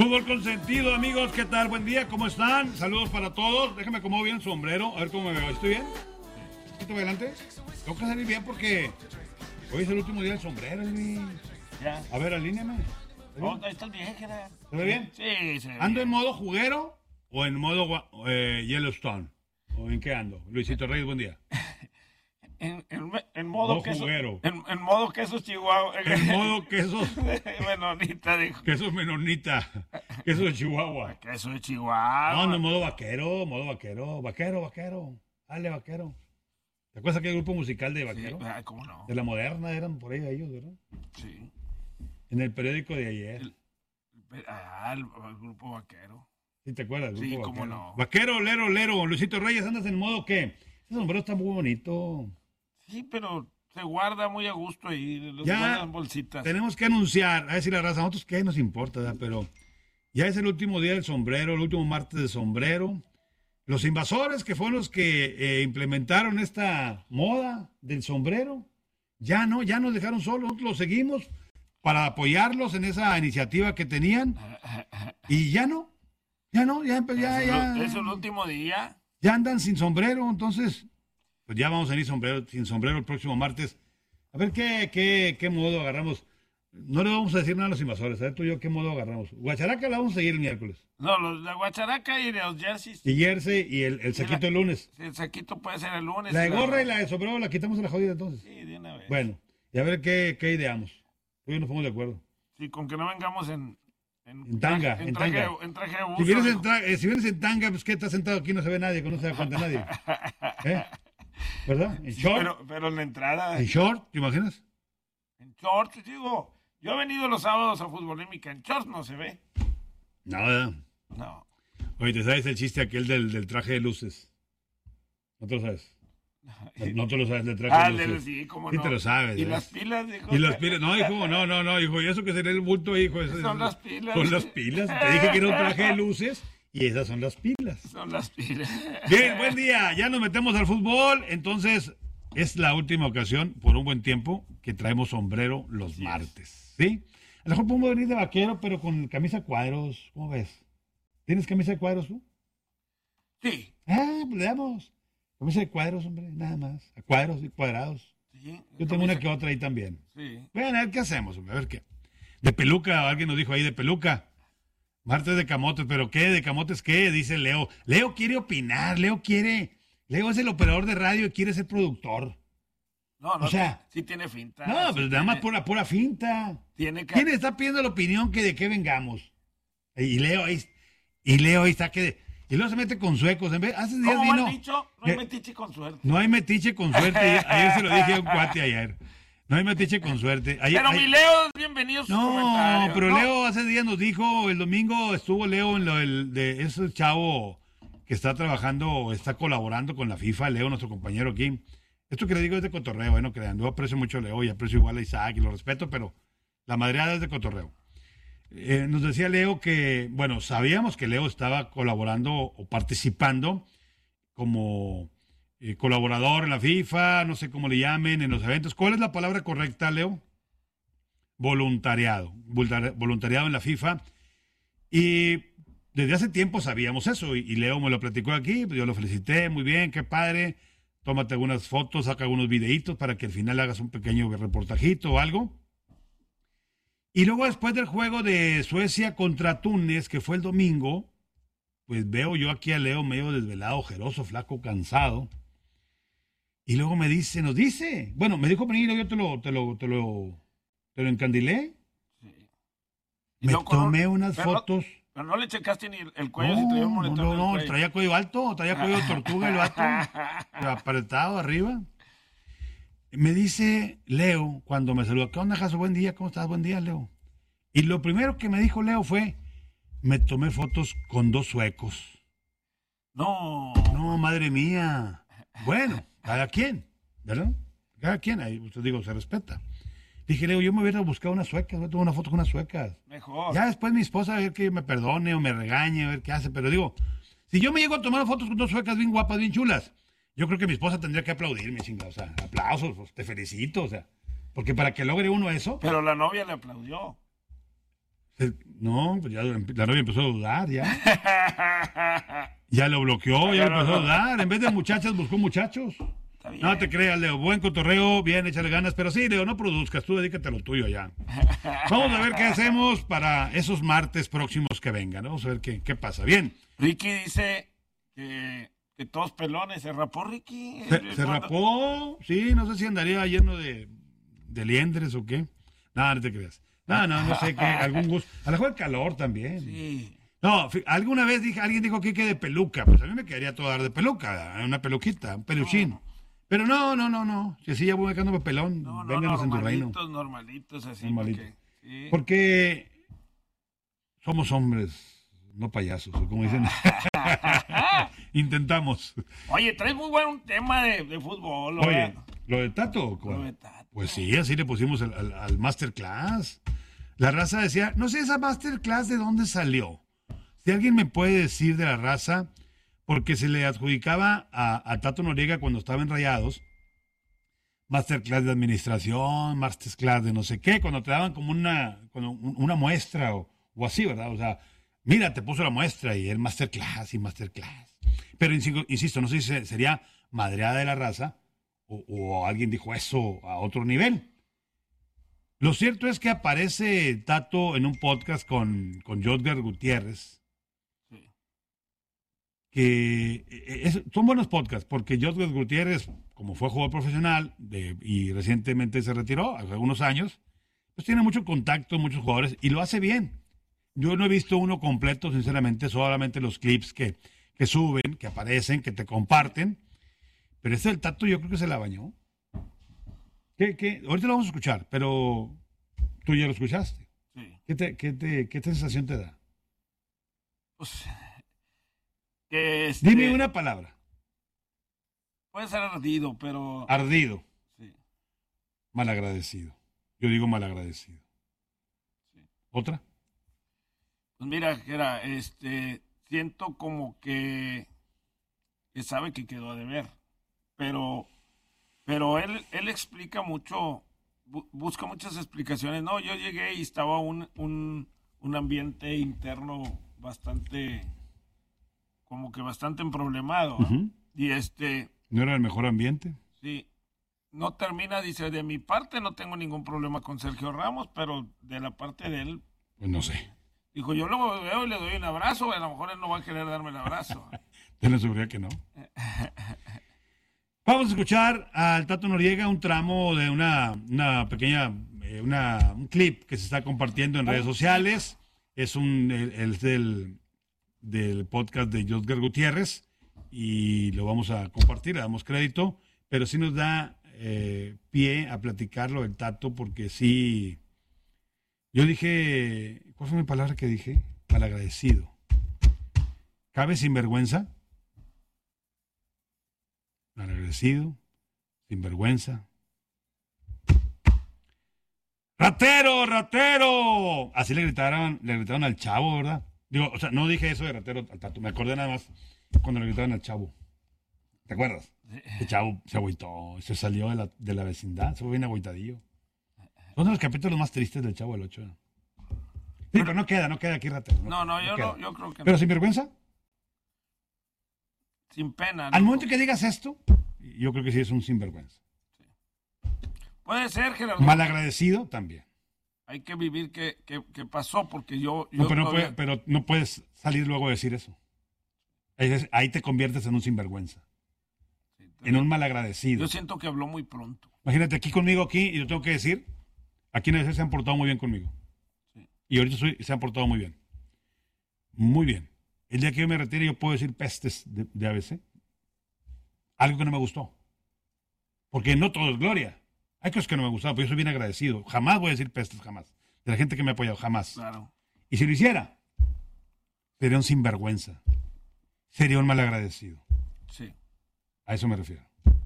Fútbol consentido, amigos, ¿qué tal? Buen día, ¿cómo están? Saludos para todos. Déjame acomodar bien el sombrero, a ver cómo me veo. ¿Estoy bien? ¿Un poquito adelante? Tengo que salir bien porque hoy es el último día del sombrero, Luis. Ya. A ver, alíneame. Oh, ahí está el viejo, ¿Se ve bien? Sí, se ve ¿Ando bien. en modo juguero o en modo Yellowstone? ¿O en qué ando? Luisito Reyes, buen día. En modo Modo queso. juguero. En modo queso chihuahua. En modo queso, Menonita, dijo. queso menonita, queso de Chihuahua. Queso de Chihuahua. No, no, modo vaquero. Vaquero. Dale, vaquero. ¿Te acuerdas aquel grupo musical de Sí, vaquero? ¿cómo no? De la moderna, eran por ahí ellos, ¿verdad? Sí. En el periódico de ayer. El grupo vaquero. ¿Sí te acuerdas? Sí, Grupo cómo Vaquero. no. Vaquero, lero. Luisito Reyes, ¿andas en modo qué? Ese sombrero está muy bonito. Sí, pero se guarda muy a gusto ahí. Los Ya guardan bolsitas. tenemos que anunciar, a decir la raza, a nosotros qué nos importa, ¿verdad? Pero ya es el último día del sombrero, el último martes de sombrero. Los invasores, que fueron los que implementaron esta moda del sombrero, ya nos dejaron solos, nosotros los seguimos para apoyarlos en esa iniciativa que tenían y ya Es el último día. ya andan sin sombrero, entonces pues ya vamos a ir sin sombrero el próximo martes. A ver qué modo agarramos. No le vamos a decir nada a los invasores, a ver tú y yo qué modo agarramos. Guacharaca la vamos a seguir el miércoles. No, la guacharaca y los jerseys. Y jersey y el saquito el lunes. Sí, el saquito puede ser el lunes. La de gorra y la de sombrero la quitamos a la jodida entonces. Sí, de una vez. Bueno, y a ver qué ideamos. Hoy nos ponemos de acuerdo. Sí, con que no vengamos en tanga, traje, en tanga. En traje de buzo. Si vienes, digo. si vienes en tanga, pues que estás sentado aquí, no se ve nadie, no se da cuenta nadie. ¿Eh? ¿Verdad? En short. Pero en la entrada, En short, ¿te imaginas? en shorts, digo. Yo he venido los sábados a Futbolímica, en shorts no se ve. Nada. No. Oye, ¿te sabes el chiste aquel del traje de luces? ¿No te lo sabes? No te lo sabes del traje de luces. Sí, cómo Sí no. te lo sabes. Y ¿eh? las pilas, dijo. Y las pilas, no, hijo, no, hijo, y eso que sería el bulto, hijo. Son las pilas. Son las pilas. Te dije que era un traje de luces y esas son las pilas. Son las pilas. Bien, buen día. Ya nos metemos al fútbol. Entonces, es la última ocasión, por un buen tiempo, que traemos sombrero los Así es. martes. ¿Sí? A lo mejor podemos venir de vaquero, pero con camisa a cuadros. ¿Cómo ves? ¿Tienes camisa de cuadros tú? Sí. Ah, pues le damos. Camisa de cuadros, hombre, nada más. A cuadros y cuadrados. Sí. Yo tengo una que otra ahí también. Sí. Bueno, a ver qué hacemos, hombre, a ver qué. De peluca, alguien nos dijo ahí, de peluca. Martes de camotes, pero ¿qué? ¿De camotes qué? Dice Leo. Leo quiere opinar, Leo es el operador de radio y quiere ser productor. No, O sea, sí tiene finta. No, sí pero nada más tiene- pura finta. Tiene que... ¿Quién está pidiendo la opinión que de qué vengamos? Y Leo ahí está que... Y luego se mete con suecos. Hace días ¿Cómo vino... han dicho? No hay metiche con suerte. No hay metiche con suerte. Ayer se lo dije a un cuate ayer. No hay metiche con suerte. Pero mi Leo, bienvenido a sus No, comentarios. pero No, Leo hace días nos dijo, el domingo estuvo Leo en de ese chavo que está trabajando, está colaborando con la FIFA, Leo, nuestro compañero aquí. Esto que le digo es de cotorreo, no crean. Yo aprecio mucho a Leo y aprecio igual a Isaac y lo respeto, pero la madreada es de cotorreo. Nos decía Leo que, bueno, sabíamos que Leo estaba colaborando o participando como colaborador en la FIFA, no sé cómo le llamen, en los eventos. ¿Cuál es la palabra correcta, Leo? Voluntariado. Voluntariado en la FIFA. Y desde hace tiempo sabíamos eso y Leo me lo platicó aquí, pues yo lo felicité, muy bien, qué padre. Tómate algunas fotos, saca algunos videitos para que al final hagas un pequeño reportajito o algo. Y luego después del juego de Suecia contra Túnez, que fue el domingo, pues veo yo aquí a Leo medio desvelado, ojeroso, flaco, cansado. Y luego nos dice, bueno, me dijo Penilo, yo te lo encandilé. sí. Y Me luego con tomé un- unas pero no- fotos. Pero no le checaste ni el cuello, si traía un monitor en el cuello. Traía cuello alto, traía cuello de tortuga el vato, apretado arriba. Me dice Leo, cuando me saludó, ¿qué onda, Jaso? Buen día, ¿cómo estás? Buen día, Leo. Y lo primero que me dijo Leo fue, me tomé fotos con 2 suecos. No. No, madre mía. Bueno, cada quien, ¿verdad? Cada quien, ahí, usted digo, se respeta. Dije, Leo, yo me hubiera buscado unas suecas, voy a tomar una foto con unas suecas. Mejor. Ya después mi esposa a ver que me perdone o me regañe, a ver qué hace. Pero digo, si yo me llego a tomar fotos con 2 suecas bien guapas, bien chulas, yo creo que mi esposa tendría que aplaudirme, chingada. O sea, aplausos, pues, te felicito, o sea. Porque para que logre uno eso, Pero la novia le aplaudió. No, pues ya la novia empezó a dudar, ya. Ya lo bloqueó, ya empezó a dudar. En vez de muchachas, buscó muchachos. Está bien. No te creas, Leo. Buen cotorreo, bien, échale ganas. Pero sí, Leo, no produzcas. Tú dedícate a lo tuyo ya. Vamos a ver qué hacemos para esos martes próximos que vengan, ¿no? Vamos a ver qué pasa. Bien. Ricky dice que todos pelones. ¿Se rapó Ricky? Se rapó. Sí, no sé si andaría lleno de liendres o qué. No, no te creas. No sé qué. Algún gusto. A lo mejor el calor también. Sí. No, alguna vez alguien dijo que de peluca. Pues a mí me quedaría todo dar de peluca. Una peluquita, un peluchín. Pero no. Si así ya voy quedándome pelón, vénganos en tu reino. Normalitos, así. Normalito. Porque somos hombres, no payasos, como dicen. Intentamos. Oye, traes muy buen tema de fútbol. Oye, ¿lo de Tato? Lo de Tato. Pues sí, así le pusimos al masterclass. La raza decía, no sé esa masterclass de dónde salió. Si alguien me puede decir de la raza, porque se le adjudicaba a Tato Noriega cuando estaba en Rayados, masterclass de administración, masterclass de no sé qué, cuando te daban como una muestra o así, ¿verdad? O sea, mira, te puso la muestra y el masterclass y masterclass. Pero insisto, no sé si sería madreada de la raza o alguien dijo eso a otro nivel. Lo cierto es que aparece Tato en un podcast con Jodger Gutiérrez, que son buenos podcasts, porque Jodger Gutiérrez, como fue jugador profesional y recientemente se retiró, hace algunos años, pues tiene mucho contacto con muchos jugadores y lo hace bien. Yo no he visto uno completo, sinceramente, solamente los clips que suben, que aparecen, que te comparten, pero el Tato yo creo que se la bañó. Ahorita lo vamos a escuchar, pero tú ya lo escuchaste. Sí. ¿Qué sensación te da? Pues, Dime una palabra. Puede ser ardido, pero... Ardido. Sí. Malagradecido. Yo digo malagradecido. Sí. ¿Otra? Pues mira, Jera, siento como que sabe que quedó a deber, pero él explica mucho, busca muchas explicaciones. No, yo llegué y estaba un ambiente interno bastante, como que bastante emproblemado, ¿no? Uh-huh. Y ¿No era el mejor ambiente? sí, no termina, dice, de mi parte no tengo ningún problema con Sergio Ramos, pero de la parte de él, pues no sé. dijo, yo lo veo y le doy un abrazo, a lo mejor él no va a querer darme el abrazo. Ten la seguridad que no. Vamos a escuchar al Tato Noriega un tramo de una pequeña, un clip que se está compartiendo en redes sociales. Es del podcast de Jodger Gutiérrez y lo vamos a compartir, le damos crédito, pero sí nos da pie a platicarlo del Tato porque sí, yo dije, ¿cuál fue mi palabra que dije? Malagradecido. ¿Cabe sinvergüenza? Malagradecido, sinvergüenza. ¡Ratero, ratero! Así le gritaron al chavo, ¿verdad? Digo, o sea, no dije eso de ratero al Tato, me acordé nada más cuando le gritaron al chavo. ¿Te acuerdas? El chavo se agüitó, se salió de la vecindad, se fue bien agüitadillo. Son de los capítulos más tristes del Chavo del Ocho. Sí, pero no queda aquí ratero. Yo creo que ¿Pero no. sin vergüenza? Sin pena. Al ¿no? momento que digas esto, yo creo que sí es un sinvergüenza. Puede ser, Gerardo. Malagradecido también. Hay que vivir qué pasó, porque yo No, todavía... pero no puedes salir luego a decir eso. Ahí te conviertes en un sinvergüenza. Sí, En un malagradecido. yo siento que habló muy pronto. Imagínate, conmigo, y yo tengo que decir, aquí en ABC se han portado muy bien conmigo. Sí. Y ahorita se han portado muy bien. Muy bien. El día que yo me retire, yo puedo decir pestes de ABC. Algo que no me gustó. Porque no todo es gloria. Hay cosas que no me gustaban, pero yo soy bien agradecido. Jamás voy a decir pestes, jamás. De la gente que me ha apoyado, jamás. Claro. Y si lo hiciera, sería un sinvergüenza. Sería un malagradecido. Sí, A eso me refiero.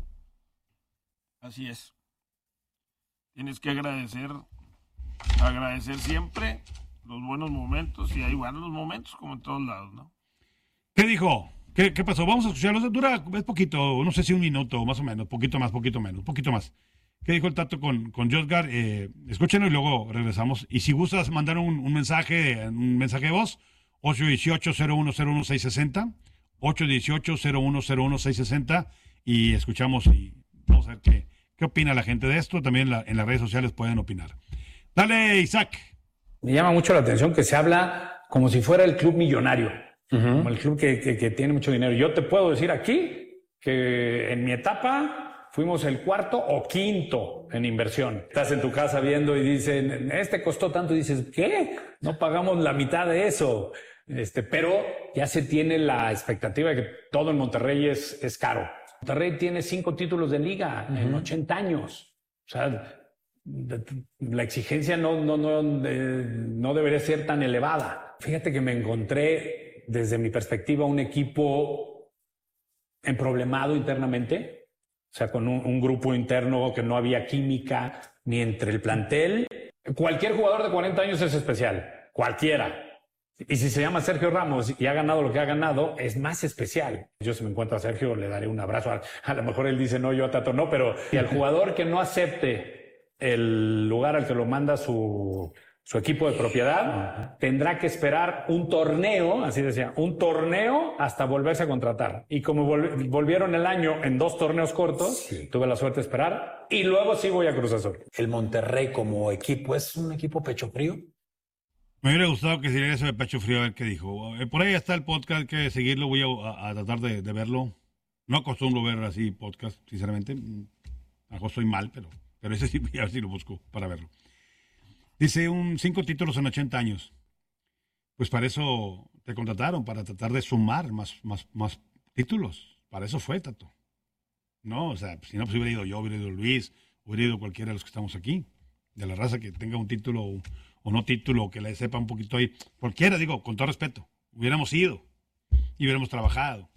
así es. Tienes que agradecer siempre los buenos momentos, y hay buenos momentos como en todos lados, ¿no? ¿Qué dijo? ¿Qué pasó? Vamos a escucharlo. Es poquito, no sé si un minuto, más o menos. Poquito más, poquito menos, poquito más. qué dijo el Tato con Josgar. Escúchenlo y luego regresamos. Y si gustas mandar un mensaje de voz, 818-0101-660, 818-0101-660, y escuchamos y vamos a ver qué opina la gente de esto. También en las redes sociales pueden opinar. Dale, Isaac. Me llama mucho la atención que se habla como si fuera el club millonario, como el club que tiene mucho dinero. Yo te puedo decir aquí que en mi etapa fuimos el cuarto o quinto en inversión. Estás en tu casa viendo y dicen, costó tanto, y dices, ¿qué? No pagamos la mitad de eso. Pero ya se tiene la expectativa de que todo en Monterrey es caro. Monterrey tiene 5 títulos de liga en 80 años. O sea, la exigencia no debería ser tan elevada. Fíjate que me encontré, desde mi perspectiva, un equipo emproblemado internamente, o sea, con un grupo interno que no había química ni entre el plantel. Cualquier jugador de 40 años es especial, cualquiera. Y si se llama Sergio Ramos y ha ganado lo que ha ganado, es más especial. Yo, si me encuentro a Sergio, le daré un abrazo. A lo mejor él dice no, yo a Tato no, pero y al jugador que no acepte el lugar al que lo manda su equipo de propiedad, tendrá que esperar un torneo, así decía, un torneo hasta volverse a contratar. Y como volvieron el año en 2 torneos cortos, tuve la suerte de esperar, y luego sí voy a Cruz Azul. El Monterrey como equipo, ¿es un equipo pecho frío? Me hubiera gustado que siguiera eso de pecho frío, a ver qué dijo. Por ahí está el podcast, hay que seguirlo, voy a tratar de verlo. No acostumbro ver así podcast, sinceramente. A lo mejor estoy mal, pero ese sí, voy a ver si lo busco para verlo. Dice 5 títulos en 80 años. Pues para eso te contrataron, para tratar de sumar más títulos. Para eso fue, Tato. No, o sea, si no, pues hubiera ido yo, hubiera ido Luis, hubiera ido cualquiera de los que estamos aquí. De la raza que tenga un título o no título, que le sepa un poquito ahí. Cualquiera, digo, con todo respeto. Hubiéramos ido y hubiéramos trabajado.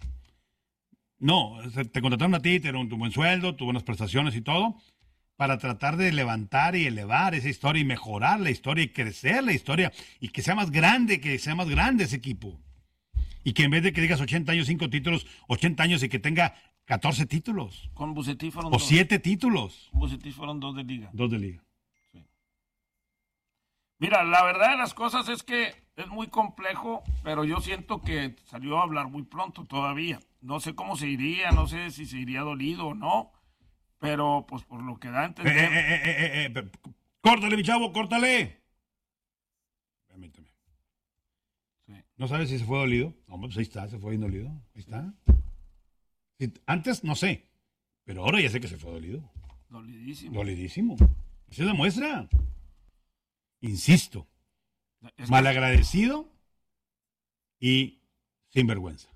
No, te contrataron a ti, te dieron tu buen sueldo, tu buenas prestaciones y todo, para tratar de levantar y elevar esa historia y mejorar la historia y crecer la historia y que sea más grande ese equipo. Y que en vez de que digas 80 años, 5 títulos, 80 años y que tenga 14 títulos. Con Bucetich fueron o 7 títulos. Con Bucetich fueron 2 de liga. 2 de liga. Sí. Mira, la verdad de las cosas es que es muy complejo, pero yo siento que salió a hablar muy pronto todavía. No sé cómo se iría, no sé si se iría dolido o no, pero pues por lo que da a entender... Córtale, mi chavo, córtale. Permíteme. Sí. ¿No sabes si se fue dolido? No, pues ahí está, se fue bien dolido. Ahí está. Sí, antes no sé, pero ahora ya sé que se fue dolido. Dolidísimo. Eso demuestra. Insisto. Malagradecido y sinvergüenza.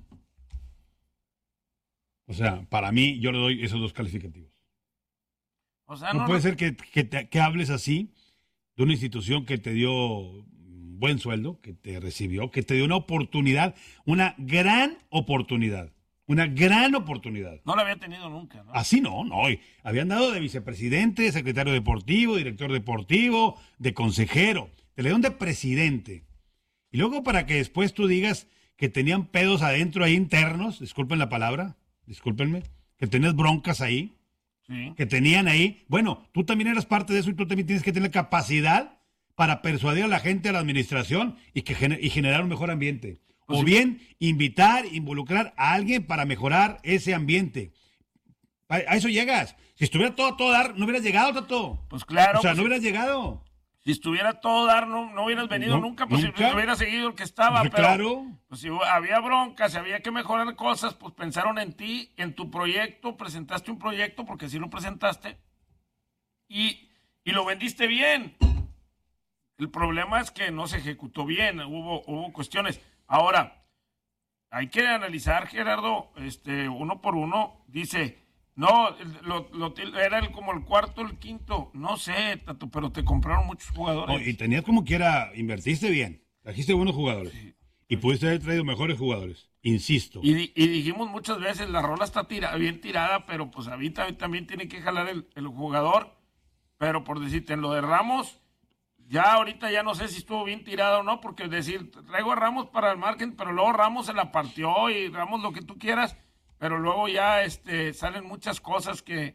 O sea, para mí, yo le doy esos 2 calificativos. O sea, no puede ser que hables así de una institución que te dio buen sueldo, que te recibió, que te dio una oportunidad, una gran oportunidad. Una gran oportunidad. No la había tenido nunca, ¿no? Así no. Habían dado de vicepresidente, secretario deportivo, director deportivo, de consejero. Te le dieron de presidente. Y luego para que después tú digas que tenían pedos adentro ahí internos, disculpen la palabra, discúlpenme, que tenías broncas ahí, sí, que tenían ahí. Bueno, tú también eras parte de eso y tú también tienes que tener capacidad para persuadir a la gente, a la administración y generar un mejor ambiente. O bien invitar, involucrar a alguien para mejorar ese ambiente. A eso llegas. Si estuviera todo dar, no hubieras llegado, Tato. Pues claro. O sea, no hubieras llegado. Si estuviera todo dar, no hubieras venido nunca, pues nunca. Si hubiera seguido el que estaba. Pues pero, claro. Pues si había broncas, si había que mejorar cosas, pues pensaron en ti, en tu proyecto, presentaste un proyecto, porque sí lo presentaste, y lo vendiste bien. El problema es que no se ejecutó bien, hubo cuestiones. Ahora, hay que analizar, Gerardo, uno por uno. Dice, no, era como el cuarto, el quinto. No sé, Tato, pero te compraron muchos jugadores. No, y tenías como quiera, invertiste bien, trajiste buenos jugadores. Sí. Y pudiste haber traído mejores jugadores, insisto. Y dijimos muchas veces, la rola está bien tirada, pero pues ahorita también tiene que jalar el jugador. Pero por decirte, en lo de Ramos... Ya ahorita ya no sé si estuvo bien tirado o no, porque decir, traigo a Ramos para el margen, pero luego Ramos se la partió y Ramos lo que tú quieras, pero luego ya salen muchas cosas que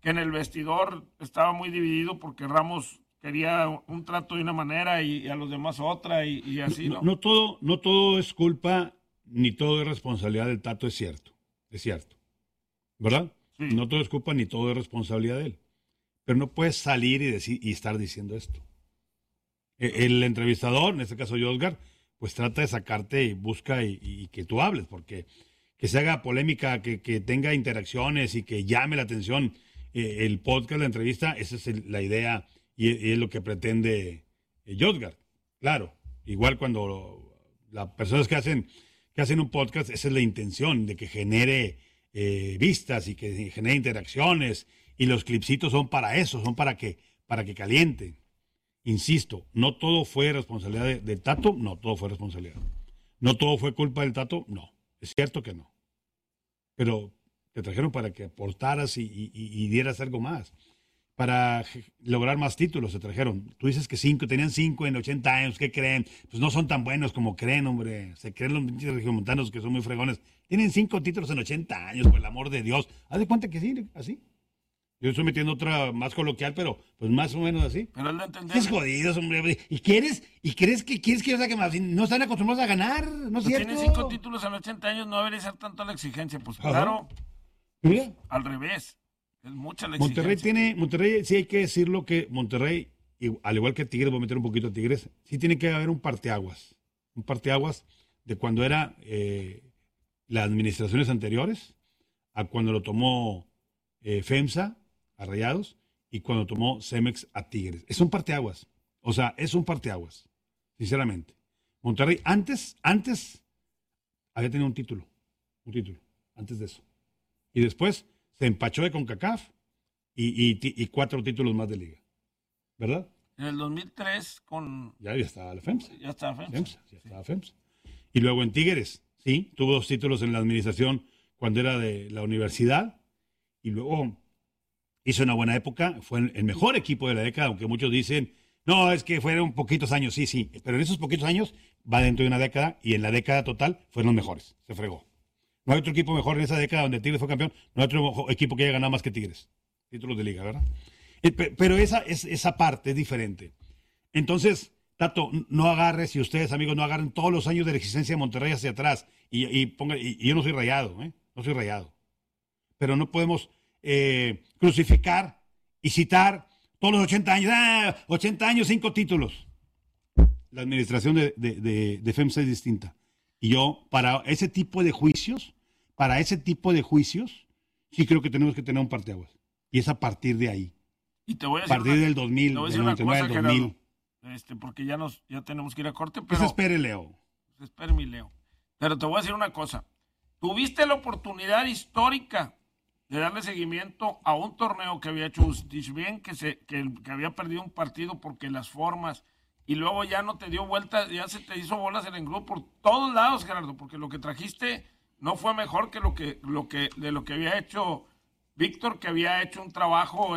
que en el vestidor estaba muy dividido porque Ramos quería un trato de una manera y a los demás otra y así, ¿no? No todo es culpa ni todo es responsabilidad del Tato, es cierto, ¿verdad? Sí. No todo es culpa ni todo es responsabilidad de él. Pero no puedes salir y estar diciendo esto. El entrevistador, en este caso Oscar, pues trata de sacarte y busca y que tú hables, porque que se haga polémica, que tenga interacciones y que llame la atención el podcast, la entrevista, esa es la idea y es lo que pretende Oscar. Claro, igual cuando las personas que hacen un podcast, esa es la intención, de que genere vistas y que genere interacciones, y los clipsitos son para eso, son para que calienten. Insisto, no todo fue responsabilidad del Tato, no todo fue responsabilidad. No todo fue culpa del Tato, no. Es cierto que no. Pero te trajeron para que aportaras y dieras algo más. Para lograr más títulos se trajeron. Tú dices que tenían 5 en 80 años, ¿qué creen? Pues no son tan buenos como creen, hombre. Se creen los pinches regiomontanos que son muy fregones. Tienen 5 títulos en 80 años, por el amor de Dios. Haz de cuenta que sí, así. Yo estoy metiendo otra más coloquial, pero pues más o menos así. Pero él de entender. Es jodidos, hombre. ¿Y crees que yo saque más? No están acostumbrados a ganar, ¿no es cierto? Tiene 5 títulos en 80 años, no debería ser tanto la exigencia. Pues Ajá. claro, Mira, al revés. Es mucha la exigencia. Monterrey, sí hay que decirlo que Monterrey, al igual que Tigres, voy a meter un poquito a Tigres, sí tiene que haber un parteaguas. Un parteaguas de cuando era las administraciones anteriores, a cuando lo tomó FEMSA a Rayados y cuando tomó Cemex a Tigres. Es un parteaguas. O sea, es un parteaguas, sinceramente. Monterrey antes había tenido un título, antes de eso. Y después se empachó de CONCACAF y 4 títulos más de liga. ¿Verdad? En el 2003 con... Ya estaba la FEMSA. Ya estaba FEMSA. Ya estaba FEMSA. Y luego en Tigres, sí, tuvo 2 títulos en la administración cuando era de la universidad. Y luego hizo una buena época. Fue el mejor equipo de la década, aunque muchos dicen, no, es que fueron poquitos años. Sí. Pero en esos poquitos años va dentro de una década y en la década total fueron los mejores. Se fregó. No hay otro equipo mejor en esa década donde Tigres fue campeón. No hay otro equipo que haya ganado más que Tigres. Títulos de liga, ¿verdad? Pero esa parte es diferente. Entonces, Tato, no agarres, y ustedes, amigos, no agarren todos los años de la existencia de Monterrey hacia atrás. Y yo no soy rayado, ¿eh? No soy rayado. Pero no podemos crucificar y citar todos los 80 años. 80 años, 5 títulos. La administración de FEMSA es distinta. Y yo, para ese tipo de juicios, sí creo que tenemos que tener un parteaguas. Y es a partir de ahí. Y te voy a A partir del 2000, te voy a del decir una 99 cosa, al 2000. Gerardo, porque ya tenemos que ir a corte, Que pero... se espere, Leo. Espera, mi Leo. Pero te voy a decir una cosa. Tuviste la oportunidad histórica de darle seguimiento a un torneo que había hecho Ustich bien, que había perdido un partido porque las formas, y luego ya no te dio vuelta, ya se te hizo bolas en el grupo por todos lados, Gerardo, porque lo que trajiste no fue mejor que lo que había hecho Víctor, que había hecho un trabajo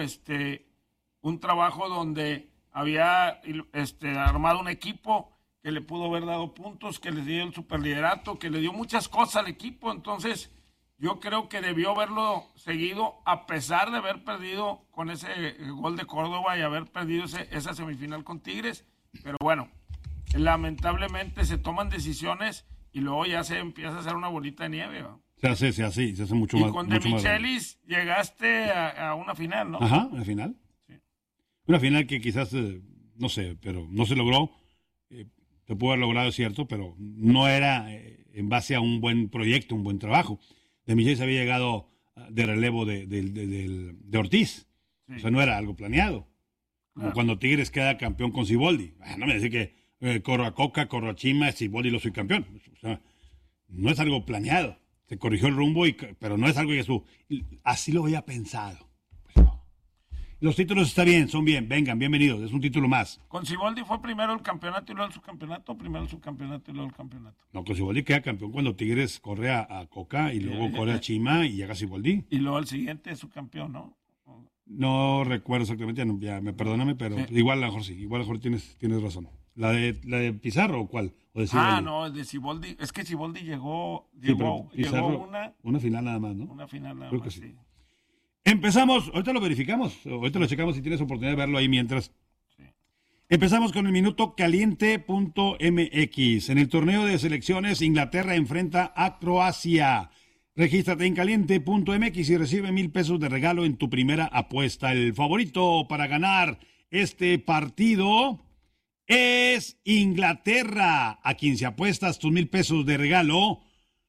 donde había armado un equipo que le pudo haber dado puntos, que le dio el superliderato, que le dio muchas cosas al equipo. Entonces, yo creo que debió haberlo seguido, a pesar de haber perdido con ese gol de Córdoba y haber perdido esa semifinal con Tigres. Pero bueno, lamentablemente se toman decisiones y luego ya se empieza a hacer una bolita de nieve, ¿no? Se hace mucho más. Y con mucho De más grande. Michelis llegaste a una final, ¿no? Ajá, una final. Sí. Una final que quizás, no sé, pero no se logró. Se pudo haber logrado, es cierto, pero no era en base a un buen proyecto, un buen trabajo. De Michelis había llegado de relevo de Ortiz. Sí. O sea, no era algo planeado. Como Claro. cuando Tigres queda campeón con Siboldi. No me decir que corro a Coca, corro a Chima, Siboldi lo soy campeón. O sea, no es algo planeado. Se corrigió el rumbo, pero no es algo que así lo había pensado. Pues no. Los títulos están bien, son bien, vengan, bienvenidos, es un título más. Con Siboldi fue primero el campeonato y luego el subcampeonato, primero el subcampeonato y luego el campeonato. No, con Siboldi queda campeón cuando Tigres corre a Coca y luego corre a Chima y llega Siboldi. Y luego el siguiente es subcampeón, ¿no? No recuerdo exactamente, perdóname, pero Sí. igual a lo mejor sí, igual a lo mejor tienes razón. ¿La de Pizarro o cuál? ¿O de Siboldi? No, el de Siboldi. Es que Siboldi Sí, pero Pizarro, llegó una final nada más, ¿no? una final nada Creo más, que sí. sí. Empezamos, ahorita lo verificamos, ahorita lo checamos si tienes oportunidad de verlo ahí mientras. Sí. Empezamos con el minuto caliente.mx. En el torneo de selecciones, Inglaterra enfrenta a Croacia. Regístrate en caliente.mx y recibe 1,000 pesos de regalo en tu primera apuesta. El favorito para ganar este partido es Inglaterra. A quien si apuestas tus 1,000 pesos de regalo,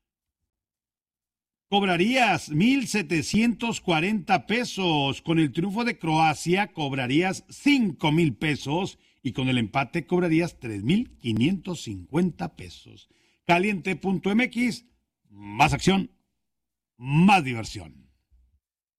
cobrarías 1,740 pesos. Con el triunfo de Croacia cobrarías 5,000 pesos y con el empate cobrarías 3,550 pesos. Caliente.mx, más acción, más diversión.